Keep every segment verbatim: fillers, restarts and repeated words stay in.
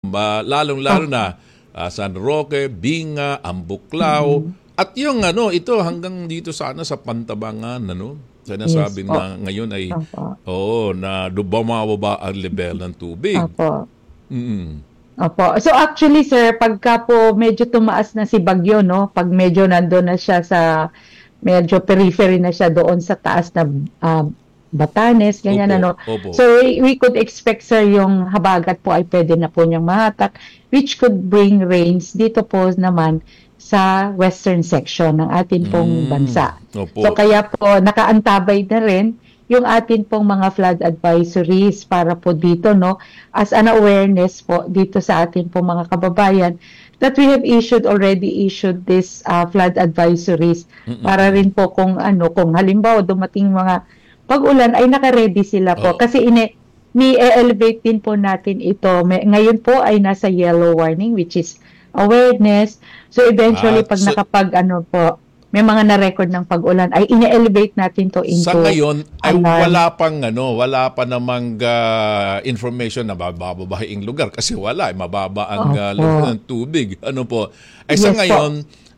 Ma, lalong-lalo Oh. na uh, San Roque, Binga, Ambuklao, Mm-hmm. at yung ano, ito hanggang dito sana sa Pantabangan, ano? Sinasabi Yes po. na ngayon ay Opo. oo, na bumababa ang level ng tubig. Opo. Mm. Opo. So actually sir, pagka po medyo tumaas na si Bagyo, no? Pag medyo nandoon na siya sa medyo periphery na siya doon sa taas na ah, Batanes, ganyan Opo, ano. opo. So we, we could expect sir yung habagat po ay pwede na po niyang mahatak, which could bring rains dito po naman sa western section ng atin pong Mm, bansa. opo. So kaya po nakaantabay na rin yung atin pong mga flood advisories para po dito, no, as an awareness po dito sa atin pong mga kababayan that we have issued already issued this uh, flood advisories. Mm-mm. Para rin po kung ano, kung halimbawa dumating mga pag-ulan ay naka-ready sila po. Oo. Kasi ini ni-elevate din po natin ito. May, ngayon po ay nasa yellow warning, which is awareness. So eventually Ah, pag so- nakapag ano po, may mga na-record ng pag-ulan ay ine-elevate natin to into Sa ngayon ay alarm. wala pang ano, wala pa namang ah, information na bababahaing lugar kasi wala, eh, mababa ang ah, Opo. level ng tubig. Ano po? Ay sa Yes po. ngayon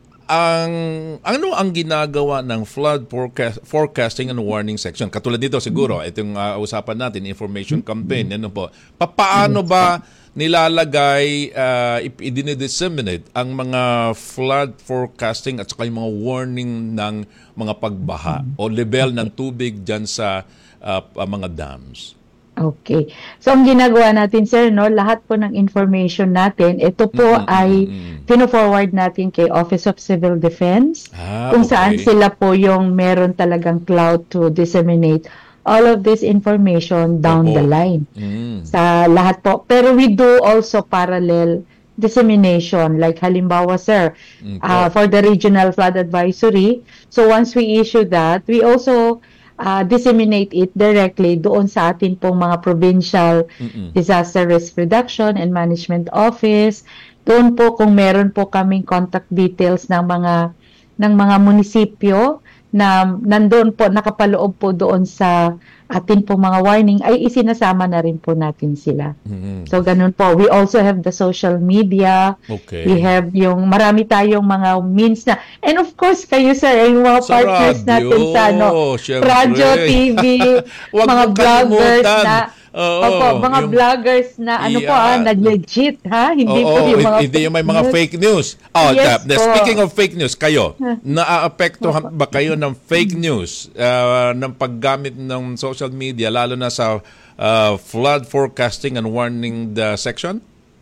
ang ano ang ginagawa ng flood forecast, forecasting and warning section? Katulad dito siguro, itong ah, usapan natin, information campaign, ano po. Papaano ba nilalagay, uh, i-disseminate ang mga flood forecasting at saka yung mga warning ng mga pagbaha o level ng tubig dyan sa uh, mga dams? Okay. So ang ginagawa natin sir, no, lahat po ng information natin, ito po Mm, mm, ay mm, mm. pino-forward natin kay Office of Civil Defense. Ah, Kung saan okay. sila po yung meron talagang cloud to disseminate all of this information down Opo. the line. Mm. Sa lahat po. Pero we do also parallel dissemination. Like halimbawa sir, Mm, uh, po. for the regional flood advisory. So once we issue that, we also uh, disseminate it directly doon sa atin pong mga provincial Mm-mm. disaster risk reduction and management office. Doon po kung meron po kaming contact details ng mga ng mga munisipyo na nandoon po nakapaloob po doon sa atin po mga warning ay isinasama na rin po natin sila. Mm-mm. So ganun po. We also have the social media. Okay. We have yung marami tayong mga means na. And of course kayo sir, yung mga Sa partners radyo, natin sa ano, syempre. radyo, T V, Huwag mga mong vloggers kalimutan. na Oo, opo, mga yung- vloggers na ano po ah, Yeah. nag-legit ha, hindi Oo, po yung mga hindi yung may mga news. fake news. Oh, Yes tap. po. Speaking of fake news, kayo, naaapektuhan ba kayo ng fake news, uh, ng paggamit ng social media, lalo na sa uh, flood forecasting and warning the section?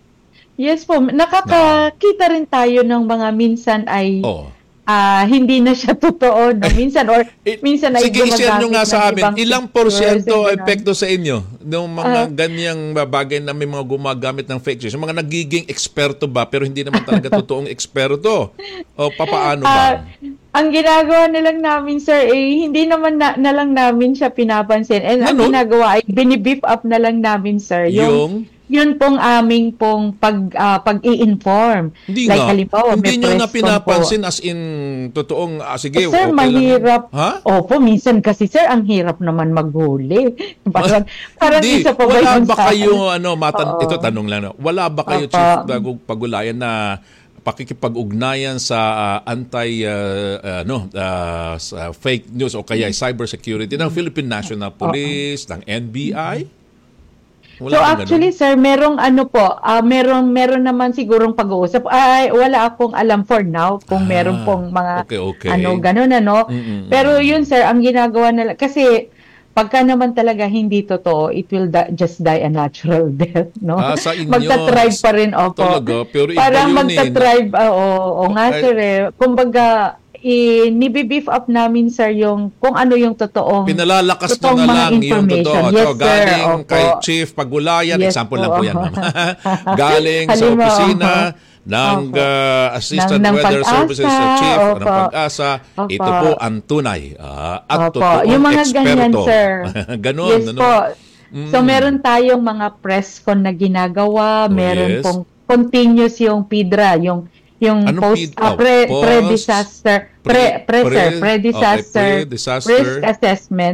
Yes po, nakakakita rin tayo ng mga minsan ay Oh. ah, hindi na siya totoo no? Minsan or Eh, minsan ay sige, i-share nyo nga gumagamit sa ng amin, ibang ilang pictures porsyento and ganun. epekto sa inyo ng mga Ah. ganyang bagay na may mga gumagamit ng fake news? Yung mga nagiging eksperto ba pero hindi naman talaga totoong eksperto? O papaano Ah, ba? ang ginagawa na lang namin, sir, eh, hindi naman na, na lang namin siya pinapansin. And ang Ano? ginagawa ay binibeef up na lang namin, sir. Yung? Yun pong aming pong pag, ah, pag-i-inform. Hindi like, nga. halimbawa, Hindi may nyo na press con po. pinapansin as in totoong, ah, sige, Eh, sir, okay lang. mahirap. Ha? Opo, minsan kasi, sir, ang hirap naman maghuli. parang, parang Hindi, isa pa ba wala yun ba sa- kayo, ano, matan- Oo. ito tanong lang, no? Wala ba kayo, Opo. Chief Bagong Pagulayan, na pakikipag-ugnayan sa ah, anti, ah, ano, ah, sa fake news o kaya cyber security ng Philippine National Police, ng N B I? Wala So bang actually ganun? sir, merong ano po, ah merong meron naman sigurong pag-uusap. Ay wala akong alam for now kung Ah, meron pong mga okay, okay. ano ganun ano. Mm-mm. Pero yun sir, ang ginagawa nila kasi pagka naman talaga hindi totoo, it will di- just die a natural death, no? Ah, sa inyo. Magta-thrive pa rin, opo. Talaga? Pero iba Parang yun eh. magta-thrive, ah, oo, oo nga Okay. sir eh. Kumbaga, i-nibeef up namin sir yung kung ano yung totoong Pinalalakas nyo totoong na mga lang yung information. totoo. Yes, So, sir. galing Opo. kay Chief Pagulayan, Yes example po. lang po yan, ma'am. galing sa Halimbawa, opisina ng opo. uh, Assistant Ng- ng Weather Pag-asa, Services sa Chief ng opo. Pag-asa. Opo. Ito po ang tunay ah, at Opo. totoong Yung mga eksperto. ganyan, sir. Ganon. Yes ano? po. So, Mm. meron tayong mga press con na ginagawa. Oh, meron yes. pong continuous yung P D R A, yung yung Anong post, P- ah, oh, pre, post- pre-disaster, pre, pre, pre- sir, okay, pre-disaster, pre-disaster. risk assessment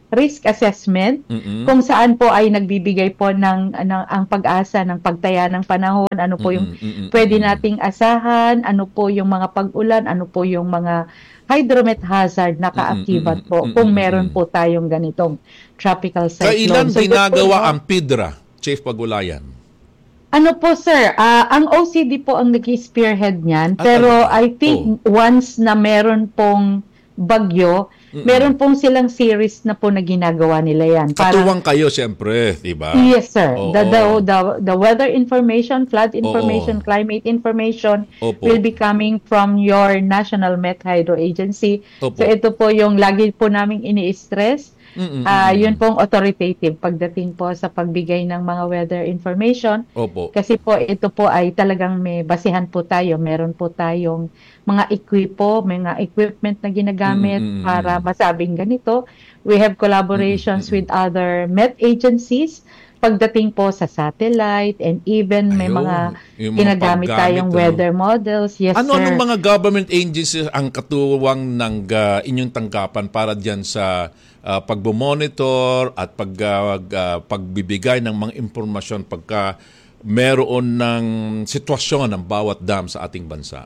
risk assessment, Mm-mm. kung saan po ay nagbibigay po ng, ng ang pag-asa ng pagtaya ng panahon, ano po yung Mm-mm. pwede Mm-mm. nating asahan, ano po yung mga pag-ulan, ano po yung mga hydromet hazard na kaakibat Mm-mm. po Mm-mm. kung Mm-mm. meron po tayong ganitong tropical Kailan cyclone. So, yun po, ginagawa no? ang PIDRA, Chief Pagulayan? Ano po sir, ah, ang O C D po ang nag-spearhead niyan, Ah, pero talaga? I think once na meron pong bagyo, Mm-mm. meron pong silang series na po na ginagawa nila yan. Para, Katuwang kayo, siyempre, di ba? yes sir, Oo. the, the, the, the weather information, flood information, Oo. climate information Opo. will be coming from your National Met Hydro Agency. Opo. So ito po yung lagi po naming ini-stress. Mm-mm. Ah, Mm-mm. yun pong authoritative pagdating po sa pagbigay ng mga weather information. Opo. Kasi po ito po ay talagang may basihan po tayo. Meron po tayong mga equipo, mga equipment na ginagamit Mm, mm, mm, para mm. masabing ganito. We have collaborations Mm, mm, mm. with other Met agencies pagdating po sa satellite and even may Ayun, mga yung mga ginagamit paggamit, tayong ano? weather models. Yes, Ano sir. anong mga government agencies ang katuwang ng ah, inyong tanggapan para diyan sa uh, pagbo-monitor at pag ah, ah, pagbibigay ng mga impormasyon pagka meron ng sitwasyon ng bawat dam sa ating bansa?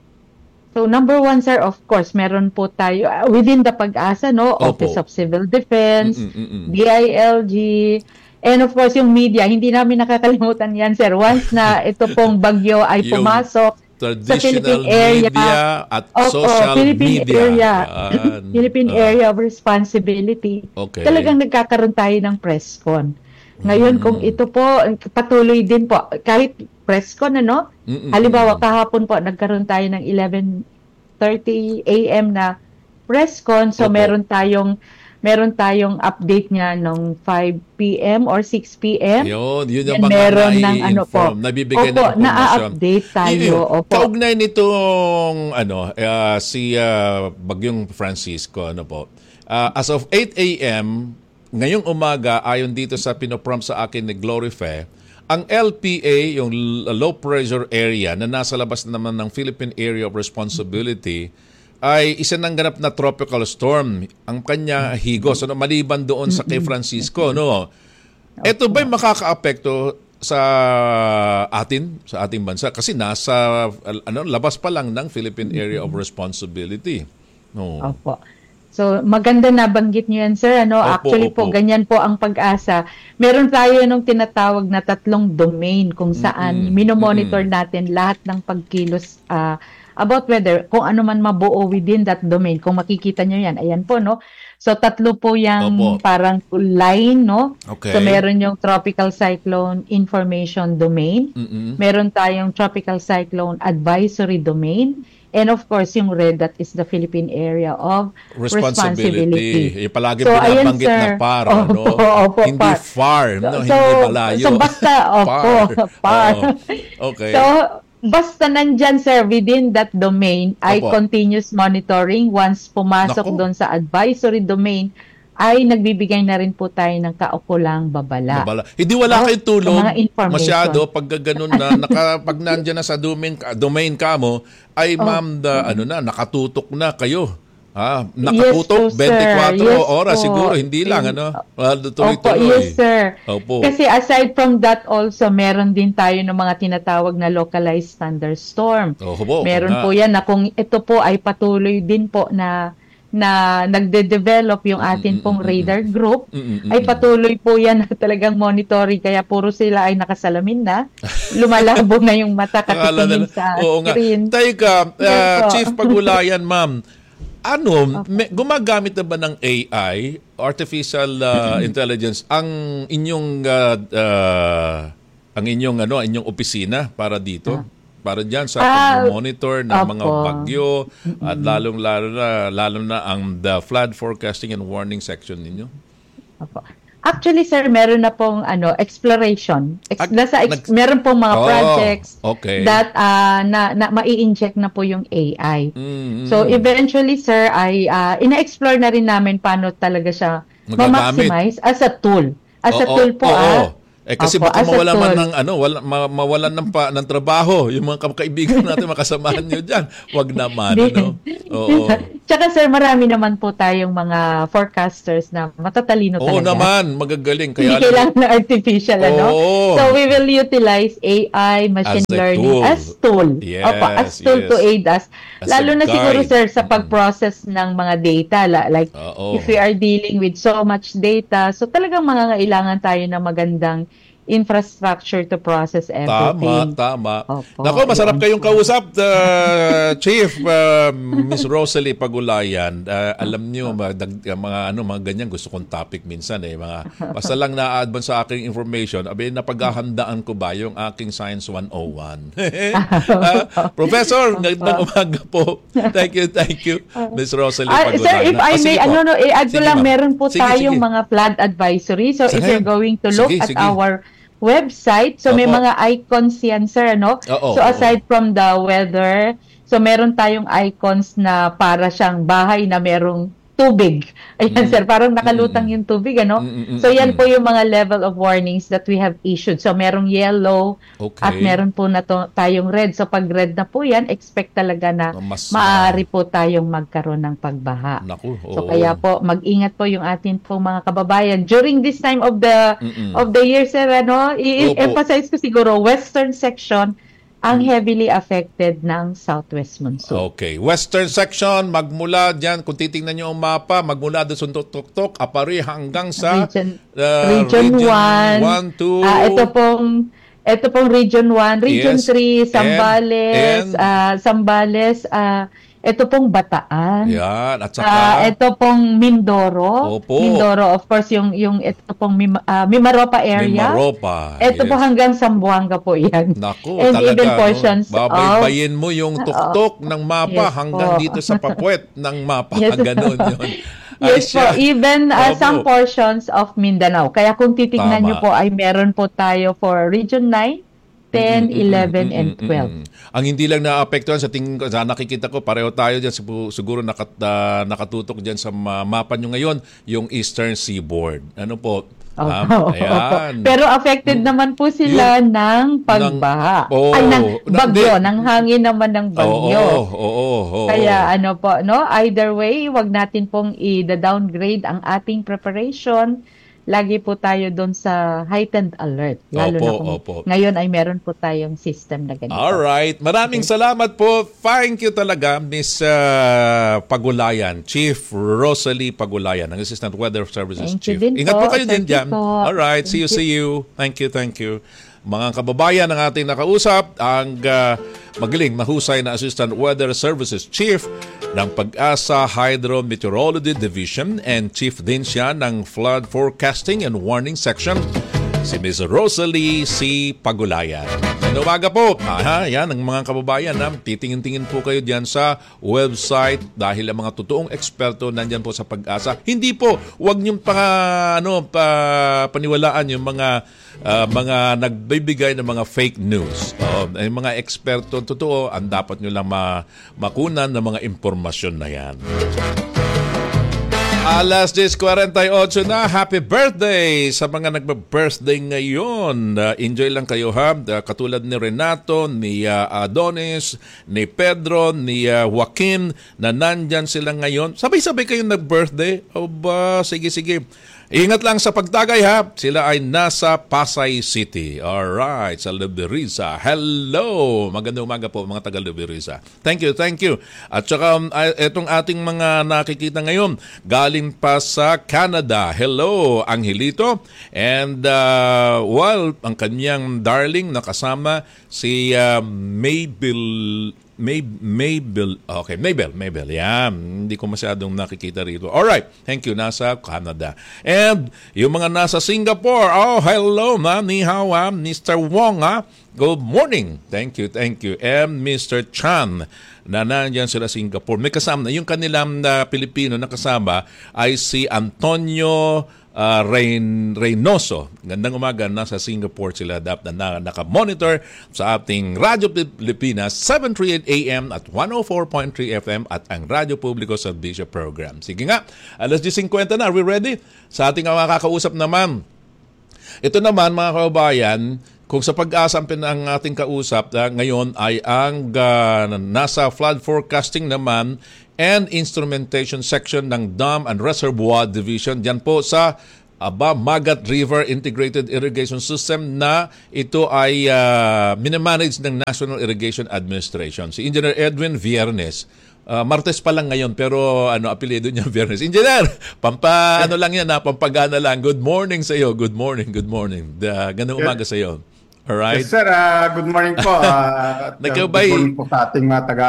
So number one, sir, of course, meron po tayo uh, within the Pag-asa, no? Opo. Office of Civil Defense, Mm, mm, mm. D I L G, and of course yung media. Hindi namin nakakalimutan yan, sir. Once na ito pong bagyo ay Yung pumasok sa Traditional Philippine area, media at Opo, social Philippine media. area, Yan. Philippine Ah, Area of Responsibility. Okay. Talagang nagkakaroon tayo ng presscon. Ngayon, kung ito po, patuloy din po, kahit presscon, ano? Mm, mm, Halimbawa, mm. kahapon po, nagkaroon tayo ng eleven thirty a m na presscon. So, Opo. meron tayong meron tayong update niya nung five p m or six p m. Yun, yun Yan, yung mga meron ng ano po. nai-inform, nabibigay Opo, ng informasyon. na-update tayo. Yun, Opo. Kaugnay nitong ano, ah, si ah, Bagyong Francisco, ano po. Ah, as of eight a m ngayong umaga, ayon dito sa pinoprompt sa akin ni Glory Fe, ang L P A, yung low pressure area na nasa labas naman ng Philippine Area of Responsibility, ay isa ng ganap na tropical storm. Ang kanya higos, ano, maliban doon sa kay Francisco, no? Ito ba'y makakaapekto sa atin, sa ating bansa? Kasi nasa ano, labas pa lang ng Philippine Area of Responsibility. No. Opo. So, maganda na banggit niyo yan, sir. Ano, Opo, actually po, opo. ganyan po ang Pag-asa. Meron tayo nung tinatawag na tatlong domain kung saan Mm-mm. minomonitor Mm-mm. natin lahat ng pagkilos ah, about weather, kung ano man mabuo within that domain. Kung makikita niyo yan, ayan po, no? So, tatlo po yung Opo. parang line, no? Okay. So, meron yung Tropical Cyclone Information Domain. Mm-mm. Meron tayong Tropical Cyclone Advisory Domain. And of course, yung red, that is the Philippine Area of Responsibility. Responsibility. Yung palagi So, ayan, binabanggit na sir. par, Opo, no? opo, Hindi par. far, no? So, Hindi malayo. so basta, opo, par. Oo. Okay. So, basta nandyan, sir, within that domain, ay Opo. continuous monitoring. Once pumasok Nako. doon sa advisory domain, ay nagbibigay na rin po tayo ng kaukulang babala. Babala. Hindi wala No? kayong tulog Yung mga information. masyado pag ganun na naka, pag nandiyan na sa domain ka- domain ka mo ay Oh. ma'am da, ano na nakatutok na kayo. Ha, Yes nakatutok po, sir. twenty-four Yes oras po. siguro, hindi lang In- ano. Ah, Opo, tuloy-tuloy. yes, sir. Opo. Kasi aside from that also, meron din tayo ng mga tinatawag na localized thunderstorm. Opo, Meron nga. po yan na kung ito po ay patuloy din po na na nagde-develop yung atin pong radar group, Mm, mm, ay mm. patuloy po yan na talagang monitoring, kaya puro sila ay nakasalamin na, lumalabo na yung mata Akala katitingin na- sa Oo nga. screen. Teka, Yes ah, po. Chief Pagulayan, ma'am. Ano, may, gumagamit na ba ng A I, artificial ah, intelligence, ang inyong ah, ah, ang inyong ano, inyong opisina para dito? Para diyan sa Ah, pag-monitor ng mga opo. bagyo at lalong-lalo na lalo na ang the flood forecasting and warning section ninyo. Opo. Actually, sir, meron na pong ano, exploration. Ex- Ag- nasa ex- nag- meron pong mga Oh, projects okay. that ah, na, na mai-inject na po yung A I. Mm, So mm. eventually, sir, ay ah, ina-explore na rin namin paano talaga siya Magagamit. ma-maximize as a tool. As a Oo, tool po, oo. ah. Eh kasi Opo, baka as a mawala man tool. ng ano, wala, ma- mawalan ng pa, ng trabaho yung mga kaibigan natin makasamahan niyo diyan. Wag naman Hindi. ano. Oo. Tsaka sir, marami naman po tayong mga forecasters na matatalino Oo talaga. naman, magagaling. Kaya Hindi kailangan na artificial, ano? Oo. So we will utilize A I, machine As a learning tool. as tool. Yes, Opo, as tool yes. to aid us. As Lalo a na siguro guide. sir sa Mm-mm. pag-process ng mga data. la- Like Oo. if we are dealing with so much data, so talagang mangangailangan tayo ng magandang infrastructure to process Tama, everything. tama. Opo, Nako, masarap ayun kayong po. kausap, uh, Chief uh, Miss Rosalie Pagulayan. Uh, alam niyo, madag, mga ano, mga ganyan gusto kong topic minsan eh. Mga basta lang na-advance sa aking information, abi napaghahandaan ko ba yung aking Science one oh one. uh, Professor, ngayong umaga po. Thank you, thank you, Miss Rosalie Ah, Pagulayan. sir, if I Ah, sige may, po. ano, no, i-add ko Sige, lang, ma'am. meron po Sige, tayong sige. mga flood advisory. So, if Sige. you're going to look Sige, at sige. our website, so may Opo. mga icons yan, sir, ano? Oo, So, oo. aside from the weather, so meron tayong icons na para siyang bahay na merong tubig. Ayan, sir, parang nakalutang yung tubig, ano? Mm, mm, So, yan mm. po yung mga level of warnings that we have issued. So, merong yellow Okay. at meron po na to, tayong red. So, pag red na po yan, expect talaga na Mas- maaari po tayong magkaroon ng pagbaha. Naku, So oo. kaya po mag-ingat po yung atin pong mga kababayan during this time of the Mm-mm. of the year, sir, ano? I-emphasize ko siguro western section ang heavily affected ng southwest monsoon. Okay. Western section, magmula dyan, kung titingnan nyo ang mapa, magmula doon sa Tuktok, Apari hanggang sa Region uh, Region one, one, two, ah, ito pong ito pong Region one, Region Yes. three, And- Zambales, and- ah, Zambales, ah, ito pong Bataan. yan, at saka, Ah, ito pong Mindoro. Opo. Mindoro, of course, yung yung ito pong Mim, ah, Mimaropa area. Mimaropa. Ito yes. po hanggang Zamboanga po yan. Naku, And talaga, even portions no? Babaybayin mo yung tuktok ng mapa Yes hanggang po. dito sa papuwet ng mapa. Yes. Ganun yun. Yes po, Ay, siya. even uh, Opo. some portions of Mindanao. Kaya kung titignan Tama. nyo po ay meron po tayo for Region nine, ten, eleven, and twelve. Mm-mm. Ang hindi lang naapektuhan sa tingin ko, sa nakikita ko, pareho tayo dyan, siguro, siguro nakat, ah, nakatutok dyan sa ma- mapa nyo ngayon, yung Eastern Seaboard. Ano po? Opo, Um, opo. ayan. Pero affected naman po sila ng pagbaha. Ng- oo. Ay, ng Ng- bagyo, di- ng hangin naman ng Oo, bagyo. oo, oo, oo. Kaya ano po, no? Either way, wag natin pong i-downgrade ang ating preparation. Lagi po tayo doon sa heightened alert. Lalo Opo, na kung opo. ngayon ay meron po tayong system na ganito. Alright. Maraming salamat po. Thank you talaga, Miss uh, Pagulayan, Chief Rosalie Pagulayan, ang Assistant Weather Services Thank Chief. you din Ingat po. po kayo din Thank you dyan. po. Alright. See you, Thank see you. Thank you, thank you. Mga kababayan ng ating nakausap, ang uh, magaling, mahusay na Assistant Weather Services Chief ng Pag-asa Hydrometeorology Division and Chief din siya ng Flood Forecasting and Warning Section, si Miz Rosalie C. Pagulayan. Ano umaga po. Aha, yan ang mga kababayan. Ha? Titingin-tingin po kayo diyan sa website dahil ang mga totoong eksperto nandyan po sa Pag-asa. Hindi po, huwag niyong pa, ano, pa, paniwalaan yung mga uh, mga nagbibigay ng mga fake news. Uh, yung mga eksperto totoo, ang dapat nyo lang ma- makunan ng mga impormasyon na yan. Alas diyes kuwarenta y otso na. Happy birthday sa mga nagbe-birthday ngayon. Uh, enjoy lang kayo ha. Uh, katulad ni Renato, ni uh, Adonis, ni Pedro, ni uh, Joaquin na nandyan sila ngayon. Sabay-sabay kayong nag-birthday. O ba, sige, sige. Ingat lang sa pagtagay ha. Sila ay nasa Pasay City. Alright, sa Lubiriza. Hello! Magandang umaga po mga taga Lubiriza. Thank you, thank you. At saka um, itong ating mga nakikita ngayon, galing pa sa Canada. Hello, Angelito. And uh, well, ang kanyang darling na kasama si uh, Mabel... May, Mabel, okay, Mabel, Mabel, yan. Hindi ko masyadong nakikita rito. Alright, thank you, nasa Canada. And yung mga nasa Singapore, oh, hello, ma, ni hao, ha, Mister Wong, ha. Good morning. Thank you, thank you. And Mister Chan, na nandiyan sila Singapore. May kasama, yung kanilang uh, Pilipino na kasama ay si Antonio Uh, Rain, Reynoso. Gandang umaga, nasa Singapore sila dapat na naka-monitor sa ating Radyo Pilipinas seven thirty-eight A M at one oh four point three F M at ang Radyo Publiko Serbisyo Program. Sige nga, alas diyes fifty na. Are we ready? Sa ating mga kakausap naman, ito naman mga kababayan, Kung sa pag-asa ang pin- ang ating kausap uh, ngayon ay ang uh, nasa flood forecasting naman and instrumentation section ng Dam and Reservoir Division diyan po sa Aba Magat River Integrated Irrigation System na ito ay uh, minamanage ng National Irrigation Administration. Si Engineer Edwin Viernes. Uh, Martes pa lang ngayon pero ano apelyido niya Viernes. Engineer, pampa ano lang yan, ha, pampagana lang. Good morning sa iyo. Good morning. Good morning. Uh, Gandang umaga sa iyo. All right. Yes, sir. Uh, good morning po. Uh, good morning po sa ating mga taga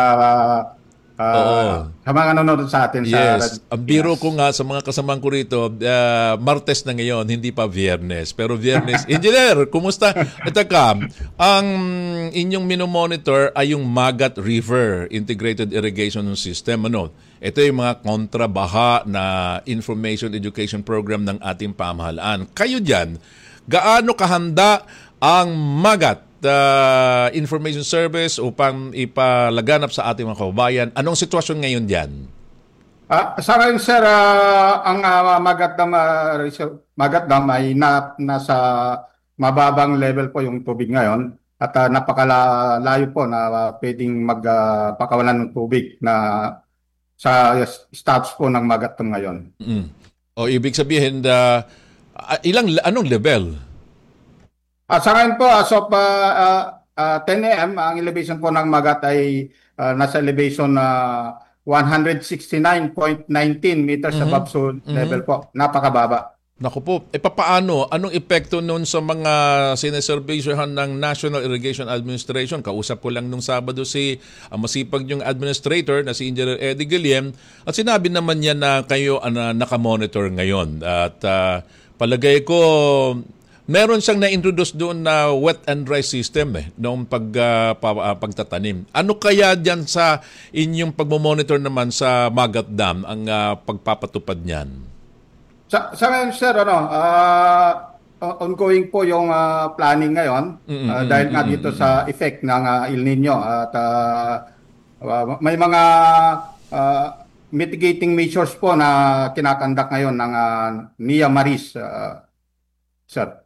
uh, sa mga nanonood sa atin. Yes. Sa ang biro ko nga sa mga kasamang ko rito, uh, Martes na ngayon, hindi pa Viernes. Pero Viernes. Engineer, kumusta? Ito ka, ang inyong minomonitor ay yung Magat River Integrated Irrigation System. Ano? Ito yung mga kontrabaha na information education program ng ating pamahalaan. Kayo dyan, gaano kahanda ang Magat uh, Information Service upang ipalaganap sa ating mga kababayan? Anong sitwasyon ngayon dyan? uh, sa ngayon, sir, uh, ang uh, Magat Dam, uh, Magat Dam ay na, nasa mababang level po yung tubig ngayon at uh, napakalayo po na uh, pwedeng magpakawalan uh, ng tubig na sa status po ng Magat Dam ngayon. Mm. O ibig sabihin, uh, ilang anong level? Uh, sa ngayon po, as of uh, uh, uh, ten A M, ang elevation po ng Magat ay uh, nasa elevation na uh, one sixty-nine point one nine meters mm-hmm. above sea level mm-hmm. po. Napakababa. Naku po, e papaano? Anong epekto noon sa mga sineservisyohan ng National Irrigation Administration? Kausap ko lang nung Sabado si uh, masipag yung administrator na si Engineer Eddie Guillem at sinabi naman niya na kayo uh, nakamonitor ngayon. At uh, palagay ko, meron siyang na-introduce doon na wet and dry system eh, noong pag, uh, pa, uh, pagtatanim. Ano kaya dyan sa inyong pagmamonitor naman sa Magat Dam ang uh, pagpapatupad niyan? Sa, sa ngayon, sir, ano, uh, ongoing po yung uh, planning ngayon mm-hmm, uh, dahil nga dito mm-hmm. sa effect ng uh, El Nino at uh, uh, may mga uh, mitigating measures po na kinakandak ngayon ng uh, Nia Maris, uh, sir.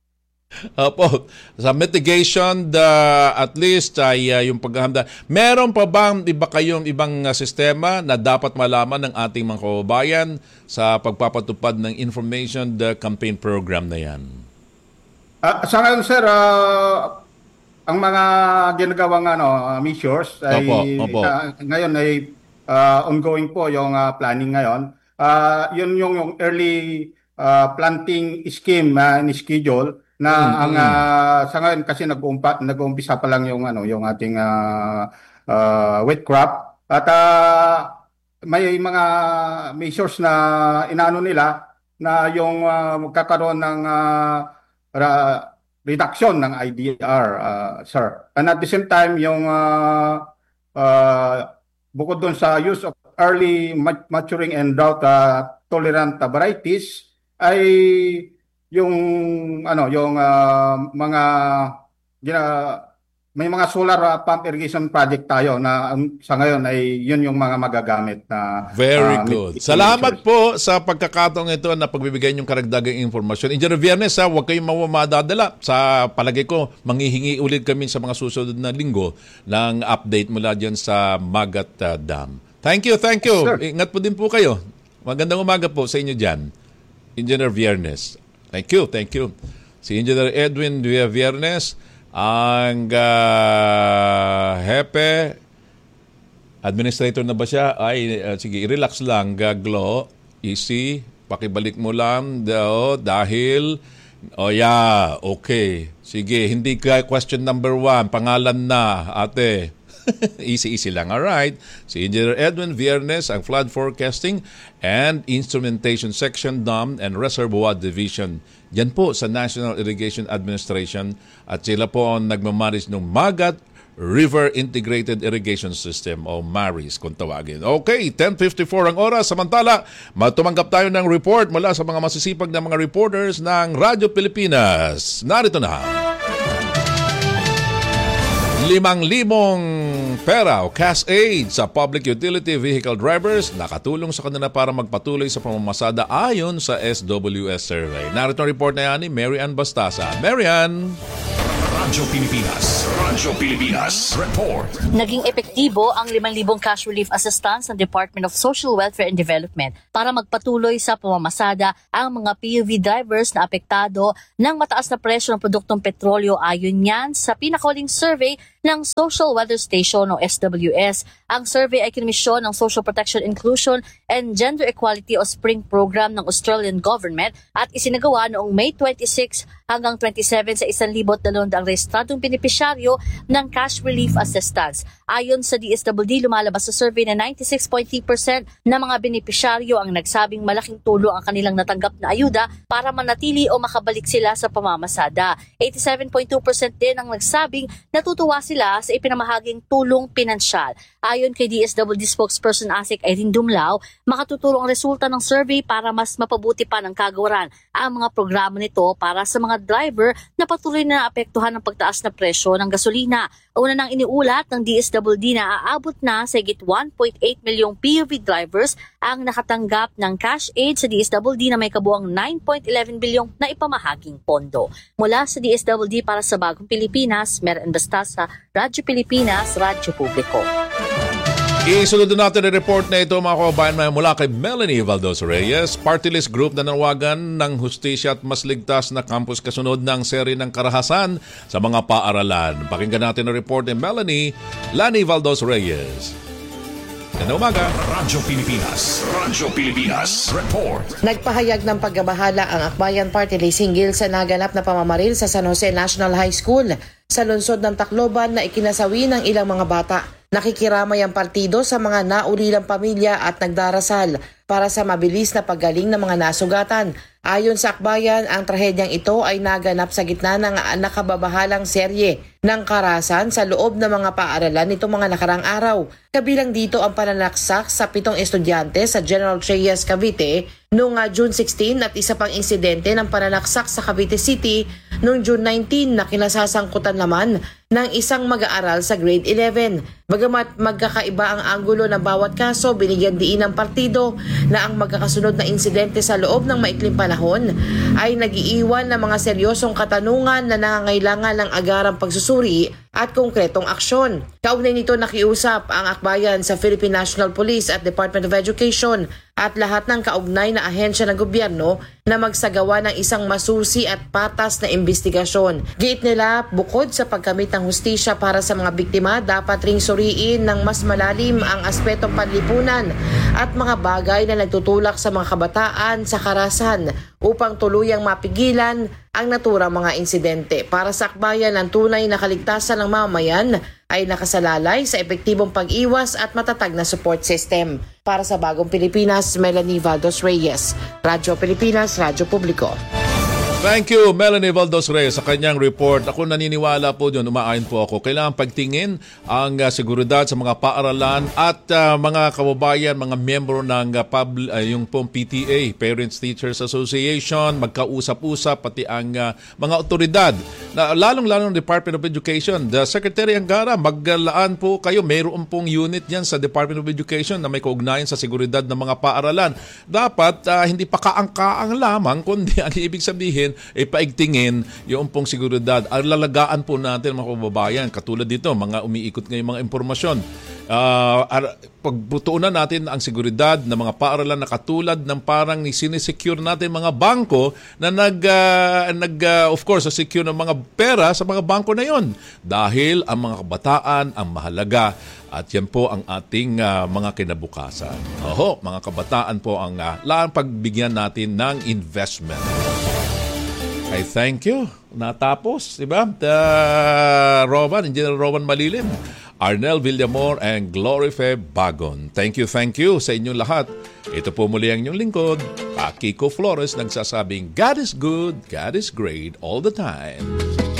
Opo, sa mitigation, the, at least ay uh, yung paghahanda. Meron pa bang iba kayong ibang uh, sistema na dapat malaman ng ating mga kababayan sa pagpapatupad ng information the campaign program na yan? Uh, sa ngayon, sir, uh, ang mga ginagawang ano, measures ay opo, opo. Uh, ngayon ay uh, ongoing po yung uh, planning ngayon. Uh, yun yung, yung early uh, planting scheme uh, ni schedule na mm-hmm. ang uh, sa ngayon kasi nag-uumpa, nag-uumpisa pa lang yung ano yung ating uh, uh, wet crop at uh, may mga measures na inaano nila na yung uh, magkakaroon ng uh, ra- reduction ng I D R, uh, sir. And at the same time yung uh, uh, bukod doon sa use of early maturing and drought uh, tolerant varieties ay yung ano yung uh, mga gina, may mga solar uh, pump irrigation project tayo na um, sa ngayon ay yun yung mga magagamit na very uh, good. Salamat po sa pagkakataong ito na pagbibigay niyong karagdagang impormasyon. Engineer Viernes, ha, huwag kayong mamadadala. Sa palagay ko, manghihingi ulit kami sa mga susunod na linggo ng update mula dyan sa Magat uh, Dam. Thank you, thank you. Yes, ingat po din po kayo. Magandang umaga po sa inyo dyan, Engineer Viernes. Thank you, thank you. Si Engineer Edwin Viernes, ang uh, hepe, administrator na ba siya? Ay, uh, sige, relax lang, Glo, easy, pakibalik mo lang daw, dahil, oh yeah, okay. Sige, hindi ka question number one, pangalan na, ate. Easy-easy lang. Alright. Si Engineer Edwin Viernes, ang Flood Forecasting and Instrumentation Section, Dam and Reservoir Division. Yan po sa National Irrigation Administration at sila po ang nagmamanage ng Magat River Integrated Irrigation System o MARIS kung tawagin. Okay, ten fifty-four ang oras. Samantala, matumanggap tayo ng report mula sa mga masisipag na mga reporters ng Radyo Pilipinas. Narito na. Limang limong pera o cash aid sa public utility vehicle drivers nakatulong sa kanila para magpatuloy sa pamamasada ayon sa S W S survey. Narito ang report na yan ni Mary Ann Bastasa. Mary Ann! Radyo Pilipinas. Radyo Pilipinas. Report. Naging epektibo ang limang libong cash relief assistance ng Department of Social Welfare and Development para magpatuloy sa pamamasada ang mga P U V drivers na apektado ng mataas na presyo ng produktong petrolyo. Ayon yan sa pinakahuling survey ng Social Weather Station o S W S. Ang survey ay kinomisyon ng Social Protection Inclusion and Gender Equality o SPRING program ng Australian government at isinagawa noong May twenty-six hanggang twenty-seven sa one thousand dalawang rehistradong benepisyaryo ng cash relief assistance. Ayon sa D S W D, lumalabas sa survey na ninety-six point three percent ng mga benepisyaryo ang nagsabing malaking tulong ang kanilang natanggap na ayuda para manatili o makabalik sila sa pamamasada. eighty-seven point two percent din ang nagsabing natutuwa sila sa ipinamahaging tulong pinansyal. Ayon kay D S W D spokesperson Asik Irene Dumlao, makatutulong ang resulta ng survey para mas mapabuti pa ng kagawaran ang mga programa nito para sa mga driver na patuloy na naapektuhan ng pagtaas na presyo ng gasolina. Una nang iniulat ng D S W D na aabot na sa higit one point eight milyong P U V drivers ang nakatanggap ng cash aid sa D S W D na may kabuang nine point one one bilyong na ipamahaging pondo. Mula sa D S W D para sa Bagong Pilipinas, Meren Bastasa, Radyo Pilipinas, Radyo Publiko. Isunod natin ang report na ito mga kababayan mula kay Melanie Valdos Reyes, party list group na nanawagan ng hustisya at mas ligtas na campus kasunod ng seri ng karahasan sa mga paaralan. Pakinggan natin ang report ni Melanie Lani Valdos Reyes. Ganda umaga. Radyo Pilipinas. Radyo Pilipinas. Report. Nagpahayag ng pagbabahala ang Akbayan Party List hinggil sa naganap na pamamaril sa San Jose National High School sa lungsod ng Tacloban na ikinasawi ng ilang mga bata. Nakikiramay ang partido sa mga naulilang pamilya at nagdarasal para sa mabilis na paggaling ng mga nasugatan. Ayon sa Akbayan, ang trahedyang ito ay naganap sa gitna ng nakababahalang serye ng karahasan sa loob ng mga paaralan nitong mga nakarang araw. Kabilang dito ang pananaksak sa pitong estudyante sa General Trias, Cavite noong June sixteen at isa pang insidente ng pananaksak sa Cavite City noong June nineteen na kinasasangkutan naman ng isang mag-aaral sa grade eleven. Bagamat magkakaiba ang anggulo ng bawat kaso, binigyan diin ng partido na ang magkakasunod na insidente sa loob ng maikling panahon ay nag-iiwan ng mga seryosong katanungan na nangangailangan ng agarang pagsusuri at konkretong aksyon. Kaugnay nito nakiusap ang Akbayan sa Philippine National Police at Department of Education at lahat ng kaugnay na ahensya ng gobyerno na magsagawa ng isang masusi at patas na investigasyon. Giit nila, bukod sa pagkamit ng hustisya para sa mga biktima, dapat ring suriin ng mas malalim ang aspetong panlipunan at mga bagay na nagtutulak sa mga kabataan sa karahasan upang tuluyang mapigilan ang naturang mga insidente. Para sa Akbayan, ang tunay na kaligtasan ng mamamayan ay nakasalalay sa epektibong pag-iwas at matatag na support system. Para sa Bagong Pilipinas, Melanie Valdos Reyes, Radyo Pilipinas, Radyo Publiko. Thank you, Melanie Valdos Reyes, sa kanyang report. Ako naniniwala po dyan, umaayon po ako. Kailangan pagtingin ang uh, seguridad sa mga paaralan at uh, mga kababayan, mga miyembro ng uh, pub, uh, yung pong P T A, Parents Teachers Association, magkausap-usap, pati ang uh, mga otoridad. Na, lalong-lalong ng Department of Education. The Secretary Angara, maglaan po kayo. Mayroon pong unit yan sa Department of Education na may kaugnayan sa seguridad ng mga paaralan. Dapat uh, hindi pa kaang-kaang lamang, kundi ang ibig sabihin, ay paigtingin yung pong seguridad. Ang lalagaan po natin mga kababayan, katulad dito, mga umiikot ngayong mga impormasyon. Uh, pagbutuunan natin ang seguridad ng mga paaralan na katulad ng parang sinisecure natin mga bangko na nag, uh, nag uh, of course, secure ng mga pera sa mga bangko na yon. Dahil ang mga kabataan ang mahalaga at yan po ang ating uh, mga kinabukasan. Oho, mga kabataan po ang uh, laan pagbigyan natin ng investment. I thank you. Natapos, di ba? Uh, Rowan, Engineer Rowan Malilim, Arnel Villamor, and Glorife Bagon. Thank you, thank you sa inyong lahat. Ito po muli ang inyong lingkod, Kiko Flores, nagsasabing, God is good, God is great all the time.